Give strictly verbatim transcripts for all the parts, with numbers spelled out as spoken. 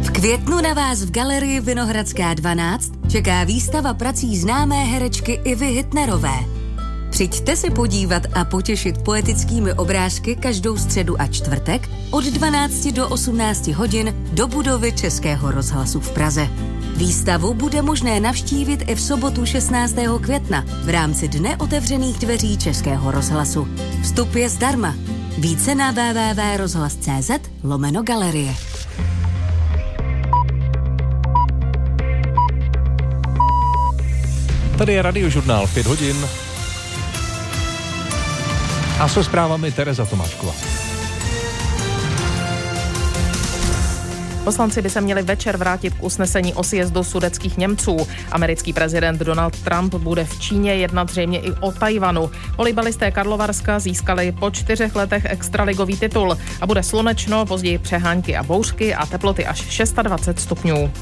V květnu na vás v galerii Vinohradská dvanáct čeká výstava prací známé herečky Ivy Hitnerové. Přijďte se podívat a potěšit poetickými obrázky každou středu a čtvrtek od dvanácti do osmnácti hodin do budovy Českého rozhlasu v Praze. Výstavu bude možné navštívit i v sobotu šestnáctého května v rámci Dne otevřených dveří Českého rozhlasu. Vstup je zdarma. Více na w w w tečka rozhlas tečka c z lomeno galerie. Tady je Radiožurnál pět hodin. A se zprávami Tereza Tomášková. Poslanci by se měli večer vrátit k usnesení o sjezdu sudetských Němců. Americký prezident Donald Trump bude v Číně jednat zřejmě i o Tajvanu. Volejbalisté Karlovarska získali po čtyřech letech extraligový titul a bude slunečno, později přehánky a bouřky a teploty až dvacet šest stupňů.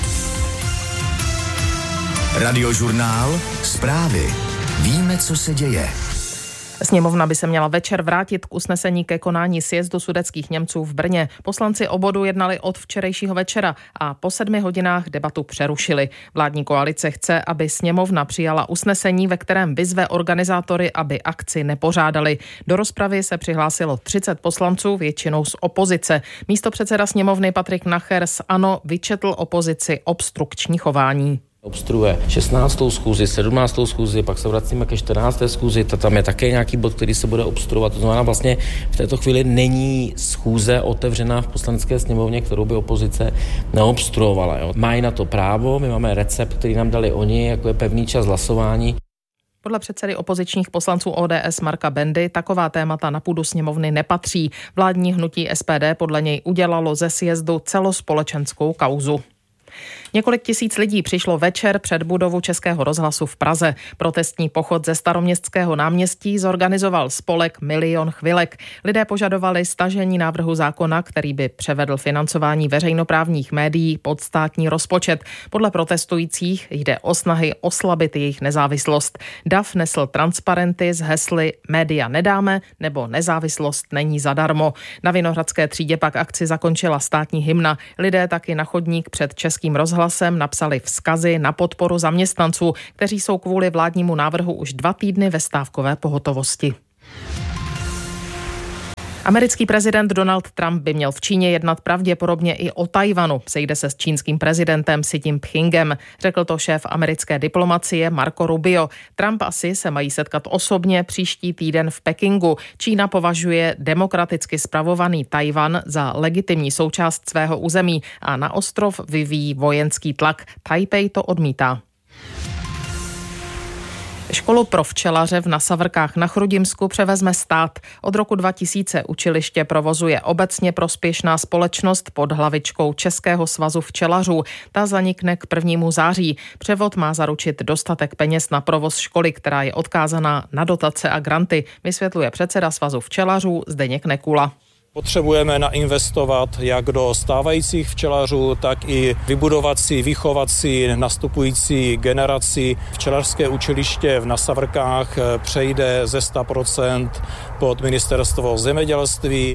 Radiožurnál, zprávy. Víme, co se děje. Sněmovna by se měla večer vrátit k usnesení ke konání sjezdu sudetských Němců v Brně. Poslanci o bodu jednali od včerejšího večera a po sedmi hodinách debatu přerušili. Vládní koalice chce, aby sněmovna přijala usnesení, ve kterém vyzve organizátory, aby akci nepořádali. Do rozpravy se přihlásilo třicet poslanců, většinou z opozice. Místopředseda sněmovny Patrik Nacher z ANO vyčetl opozici obstrukční chování. Obstruuje šestnáctou schůzi, sedmnáctou schůzi, pak se vracíme ke čtrnácté schůzi, to tam je také nějaký bod, který se bude obstruovat. To znamená, vlastně v této chvíli není schůze otevřená v poslanecké sněmovně, kterou by opozice neobstruovala. Jo. Mají na to právo, my máme recept, který nám dali oni, jako je pevný čas hlasování. Podle předsedy opozičních poslanců O D S Marka Bendy taková témata na půdu sněmovny nepatří. Vládní hnutí S P D podle něj udělalo ze sjezdu celospolečenskou kauzu. Několik tisíc lidí přišlo večer před budovu Českého rozhlasu v Praze. Protestní pochod ze Staroměstského náměstí zorganizoval spolek Milion chvilek. Lidé požadovali stažení návrhu zákona, který by převedl financování veřejnoprávních médií pod státní rozpočet. Podle protestujících jde o snahy oslabit jejich nezávislost. D A F nesl transparenty s hesly Média nedáme nebo Nezávislost není zadarmo. Na Vinohradské třídě pak akci zakončila státní hymna. Lidé taky na chodník před Českým rozhlasem napsali vzkazy na podporu zaměstnanců, kteří jsou kvůli vládnímu návrhu už dva týdny ve stávkové pohotovosti. Americký prezident Donald Trump by měl v Číně jednat pravděpodobně i o Tajvanu. Sejde se s čínským prezidentem Xi Jinpingem, řekl to šéf americké diplomacie Marco Rubio. Trump a Xi se mají setkat osobně příští týden v Pekingu. Čína považuje demokraticky spravovaný Tajvan za legitimní součást svého území a na ostrov vyvíjí vojenský tlak. Tajpej to odmítá. Školu pro včelaře v Nasavrkách na Chrudimsku převezme stát. Od roku dva tisíce učiliště provozuje obecně prospěšná společnost pod hlavičkou Českého svazu včelařů. Ta zanikne k prvnímu září. Převod má zaručit dostatek peněz na provoz školy, která je odkázaná na dotace a granty, vysvětluje předseda Svazu včelařů Zdeněk Nekula. Potřebujeme nainvestovat jak do stávajících včelařů, tak i vybudovat si, vychovat si nastupující generaci. Včelařské učiliště v Nasavrkách přejde ze sto procent pod ministerstvo zemědělství.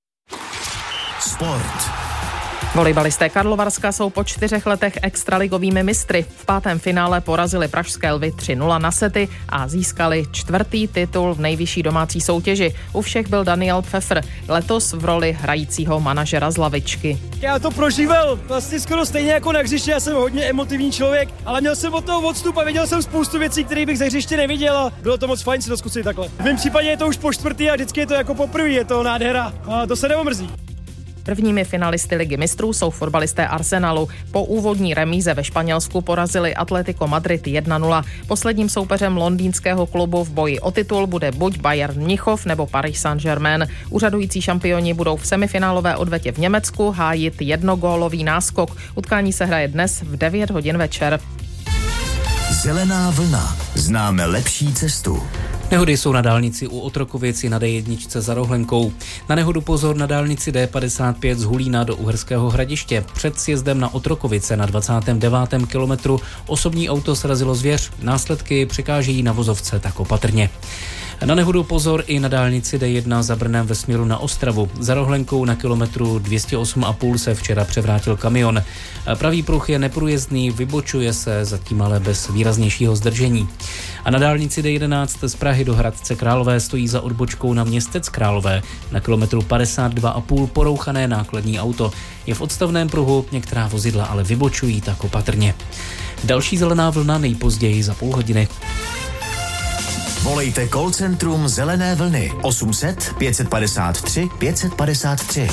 Sport. Volejbalisté Karlovarska jsou po čtyřech letech extraligovými mistry. V pátém finále porazili pražské Lvy tři nula na sety a získali čtvrtý titul v nejvyšší domácí soutěži. U všech byl Daniel Pfeffer, letos v roli hrajícího manažera z lavičky. Já to prožíval vlastně skoro stejně jako na hřiště, já jsem hodně emotivní člověk, ale měl jsem od toho odstup a viděl jsem spoustu věcí, které bych za hřiště neviděl a bylo to moc fajn si to zkusit takhle. V mém případě je to už po čtvrtý a vždycky je to jako poprvé, je to nádhera a to se neomrzí. Prvními finalisty Ligy mistrů jsou fotbalisté Arsenalu. Po úvodní remíze ve Španělsku porazili Atletico Madrid jedna nula. Posledním soupeřem londýnského klubu v boji o titul bude buď Bayern Mnichov nebo Paris Saint-Germain. Úřadující šampioni budou v semifinálové odvetě v Německu hájit jednogólový náskok. Utkání se hraje dnes v devět hodin večer. Zelená vlna. Známe lepší cestu. Nehody jsou na dálnici u Otrokovic i na D jedna za Rohlenkou. Na nehodu pozor na dálnici D padesát pět z Hulína do Uherského Hradiště. Před sjezdem na Otrokovice na dvacátém devátém kilometru osobní auto srazilo zvěř. Následky překážejí na vozovce tak opatrně. Na nehodu pozor i na dálnici D jedna za Brnem ve směru na Ostravu. Za rohlenkou na kilometru dvě stě osm a půl se včera převrátil kamion. Pravý pruh je neprůjezdný, vybočuje se, zatím ale bez výraznějšího zdržení. A na dálnici D jedenáct z Prahy do Hradce Králové stojí za odbočkou na Městec Králové. Na kilometru padesát dva a půl porouchané nákladní auto. Je v odstavném pruhu, některá vozidla ale vybočují tak opatrně. Další zelená vlna nejpozději za půl hodiny. Volejte call centrum Zelené vlny osm set pět padesát tři pět padesát tři.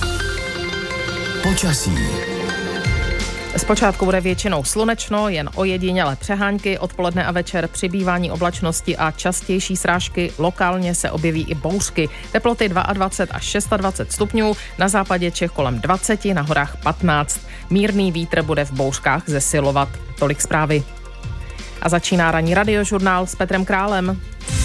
Počasí. Zpočátku bude většinou slunečno, jen ojedinělé přehánky, odpoledne a večer přibývání oblačnosti a častější srážky, lokálně se objeví i bouřky. Teploty dvacet dva až dvacet šest stupňů, na západě Čech kolem dvacet, na horách patnáct. Mírný vítr bude v bouřkách zesilovat. Tolik zprávy. A začíná ranní radiožurnál s Petrem Králem.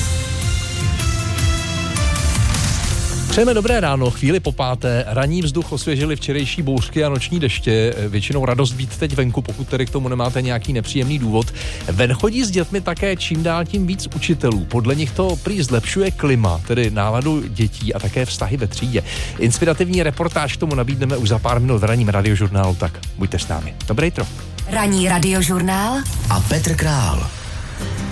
Přejeme dobré ráno, chvíli po páté. Ranní vzduch osvěžili včerejší bouřky a noční deště. Většinou radost být teď venku, pokud tedy k tomu nemáte nějaký nepříjemný důvod. Ven chodí s dětmi také čím dál tím víc učitelů. Podle nich to prý zlepšuje klima, tedy náladu dětí a také vztahy ve třídě. Inspirativní reportáž k tomu nabídneme už za pár minut v ranním radiožurnálu, tak buďte s námi. Dobré jitro. Ranní radiožurnál a Petr Král.